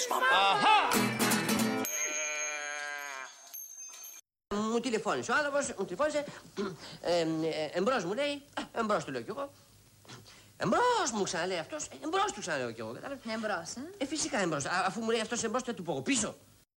Μου τηλεφώνησε ο άνθρωπος, μου τηλεφώνησε, εμπρός μου λέει, εμπρός του λέω κι εγώ. Εμπρός μου ξαναλέει αυτός, εμπρός του ξαναλέω κι εγώ. Εμπρός, φυσικά εμπρός, αφού μου λέει αυτός εμπρός, θα του πω πίσω.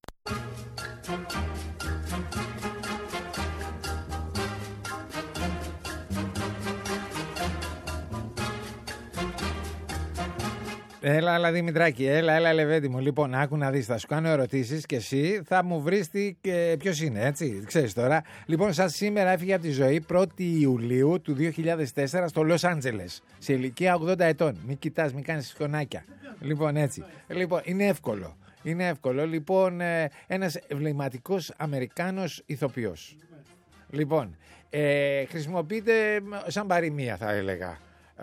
Έλα, Δημητράκη, έλα, Λεβέντη μου. Λοιπόν, άκου να δεις, θα σου κάνω ερωτήσεις και εσύ θα μου βρεις ποιος είναι, έτσι, ξέρεις τώρα. Λοιπόν, σαν σήμερα έφυγε από τη ζωή 1η Ιουλίου του 2004 στο Λος Άντζελες, σε ηλικία 80 ετών. Μην κοιτάς, μην κάνεις σκονάκια. Λοιπόν, έτσι. Λοιπόν, είναι εύκολο. Λοιπόν, ένας εμβληματικός Αμερικάνος ηθοποιός. Λοιπόν, χρησιμοποιείται σαν παροιμία, θα έλεγα.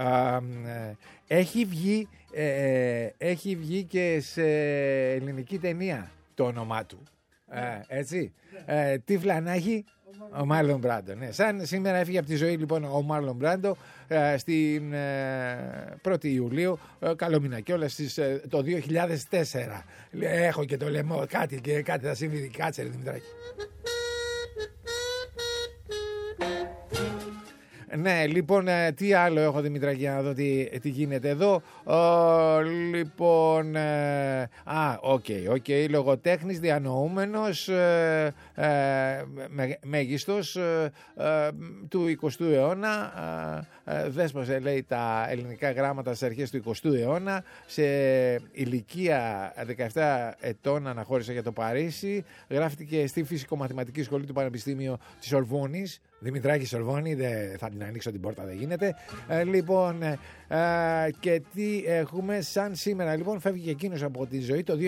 Έχει βγει και σε ελληνική ταινία το όνομά του. Έτσι. Τι φλανάχει? Ο Μάρλον Μπράντο. Ναι. Σαν σήμερα έφυγε από τη ζωή λοιπόν ο Μάρλον Μπράντο στην 1η Ιουλίου, καλό μήνα κιόλας, το 2004. Έχω και το λαιμό, κάτι θα συμβεί. Κάτσε ρε Δημητράκη. Ναι, λοιπόν, τι άλλο έχω Δημητράκη, για να δω τι γίνεται εδώ. Λοιπόν, λογοτέχνης, διανοούμενος, μέγιστος του 20ου αιώνα. Δέσπωσε, λέει, τα ελληνικά γράμματα στις αρχές του 20ου αιώνα. Σε ηλικία 17 ετών αναχώρησε για το Παρίσι. Γράφτηκε στη Φυσικομαθηματική Σχολή του Πανεπιστήμιου της Σορβόνης. Δημητράκη Σορβόνη, δεν θα την ανοίξω την πόρτα, δεν γίνεται. Λοιπόν, και τι έχουμε σαν σήμερα? Λοιπόν, φεύγει και εκείνος από τη ζωή το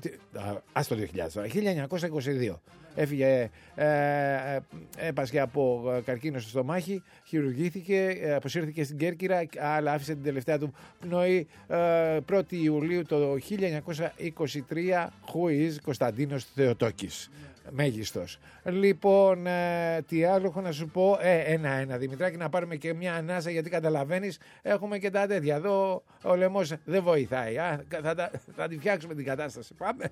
1922. Έφυγε, έπασχε από καρκίνο στο στομάχι, χειρουργήθηκε, αποσύρθηκε στην Κέρκυρα, αλλά άφησε την τελευταία του πνοή 1η Ιουλίου το 1923, Χουίς Κωνσταντίνος Θεοτόκης. Μέγιστος. Λοιπόν, τι άλλο έχω να σου πω? Ένα Δημητράκη, να πάρουμε και μια ανάσα, γιατί καταλαβαίνεις, έχουμε και τα τέτοια. Εδώ ο λαιμός δεν βοηθάει. Θα τη φτιάξουμε την κατάσταση. Πάμε.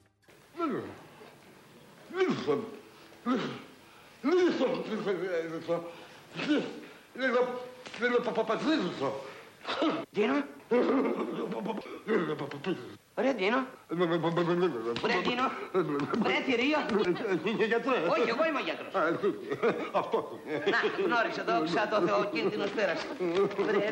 Dino? Ρε Dino? Ρε Dino? Ρε θηρίο? Όχι, εγώ είμαι ο γιατρός. Αυτό. Να, γνώρισε, δόξα τω Θεώ, κίνδυνος πέρασε.